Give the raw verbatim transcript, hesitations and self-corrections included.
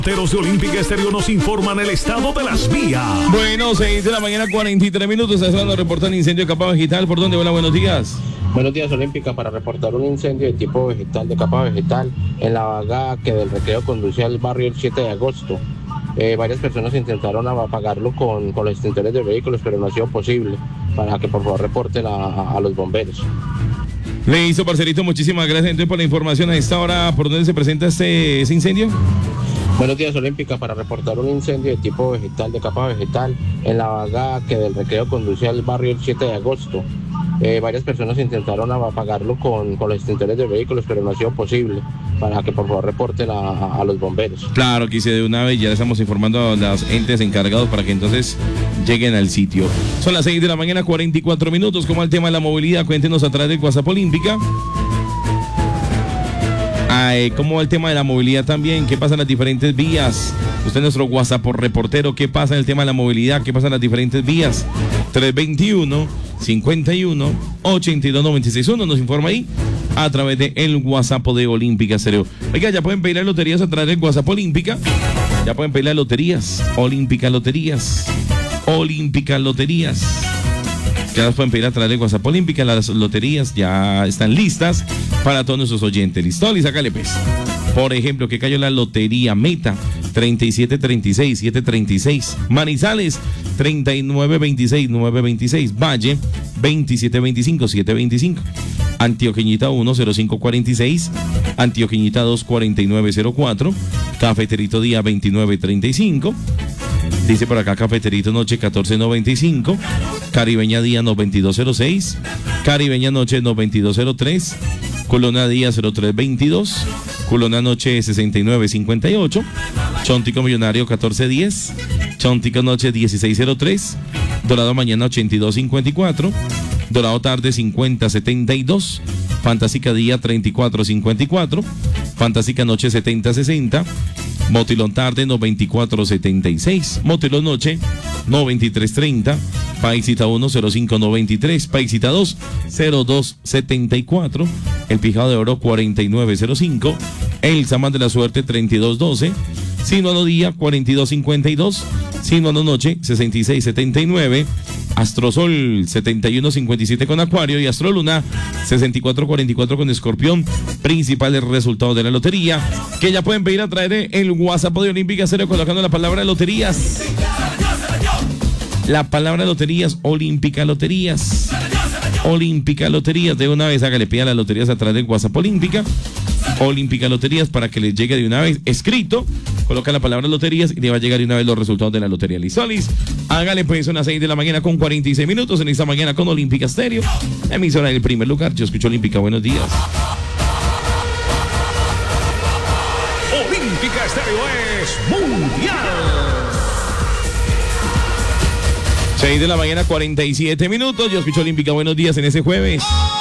Teros de Olímpica Estéreo nos informan el estado de las vías. Bueno, seis de la mañana, cuarenta y tres minutos. Estás hablando de reportar un incendio de capa vegetal. ¿Por dónde? Hola, buenos días. Buenos días, Olímpica, para reportar un incendio de tipo vegetal, de capa vegetal, en la vaga que del Recreo conduce al barrio el siete de agosto. Eh, varias personas intentaron apagarlo con, con los extintores de vehículos, pero no ha sido posible. Para que por favor reporten a, a, a los bomberos. Le hizo, parcerito, muchísimas gracias entonces por la información. A esta hora, ¿por dónde se presenta este, ese incendio? Buenos días, Olímpica, para reportar un incendio de tipo vegetal, de capa vegetal, en la vaga que del Recreo conduce al barrio el siete de agosto. Eh, varias personas intentaron apagarlo con, con los extintores de vehículos, pero no ha sido posible. Para que por favor reporten a, a, a los bomberos. Claro, quise de una vez, ya le estamos informando a los entes encargados para que entonces lleguen al sitio. Son las seis de la mañana, cuarenta y cuatro minutos. ¿Cómo el tema de la movilidad? Cuéntenos a través del WhatsApp Olímpica. Ay, ¿cómo va el tema de la movilidad también? ¿Qué pasa en las diferentes vías? Usted es nuestro WhatsApp por reportero. ¿Qué pasa en el tema de la movilidad? ¿Qué pasa en las diferentes vías? tres veintiuno, cincuenta y uno, ochenta y dos, noventa y seis uno. Nos informa ahí a través de el WhatsApp de Olímpica Estéreo. Oiga, ya pueden pedir las loterías a través del WhatsApp Olímpica. Ya pueden pedir las loterías. Olímpica Loterías. Olímpica Loterías. Ya las pueden pedir a través del WhatsApp Olímpica. Las loterías ya están listas para todos nuestros oyentes. ¿Listo? Y sácale pues. Por ejemplo, que cayó la lotería Meta treinta y siete treinta y seis, setecientos treinta y seis. Manizales treinta y nueve veintiséis, novecientos veintiséis. Valle veintisiete veinticinco, setecientos veinticinco. Antioqueñita uno, cero cinco cuarenta y seis. Antioqueñita dos, cuarenta y nueve cero cuatro. Cafeterito Día veintinueve treinta y cinco. Dice por acá Cafeterito Noche catorce noventa y cinco. Caribeña Día noventa y dos cero seis. Caribeña Noche noventa y dos cero tres. Culona Día cero tres veintidós. Culona Noche sesenta y nueve cincuenta y ocho. Chontico Millonario catorce diez. Chontico Noche dieciséis cero tres. Dorado Mañana ochenta y dos cincuenta y cuatro. Dorado Tarde cincuenta setenta y dos. Fantástica Día treinta y cuatro cincuenta y cuatro. Fantástica Noche setenta sesenta. Motilón Tarde noventa y cuatro setenta y seis. Motilón Noche noventa y tres treinta. Paisita uno, cero cinco noventa y tres. Paisita dos, cero dos setenta y cuatro. El Pijado de Oro cuarenta y nueve cero cinco. El Samán de la Suerte treinta y dos doce. Sinuano Día cuarenta y dos cincuenta y dos. Sinuano Noche sesenta y seis setenta y nueve. Astrosol setenta y uno cincuenta y siete con Acuario y Astroluna sesenta y cuatro cuarenta y cuatro con Escorpión. Principales resultados de la lotería que ya pueden pedir a través el WhatsApp de Olímpica Estéreo colocando la palabra loterías. La palabra loterías, Olímpica Loterías. Olímpica Loterías. De una vez hágale pida las loterías a través del WhatsApp Olímpica. Olímpica Loterías para que les llegue de una vez escrito. Coloca la palabra loterías y le va a llegar de una vez los resultados de la lotería. Listolis. Hágale pues, son las seis de la mañana con cuarenta y seis minutos en esta mañana con Olímpica Estéreo. Emisora del primer lugar. Yo escucho Olímpica. Buenos días. Olímpica Estéreo es mundial. seis de la mañana, cuarenta y siete minutos. Yo escucho Olímpica. Buenos días en ese jueves.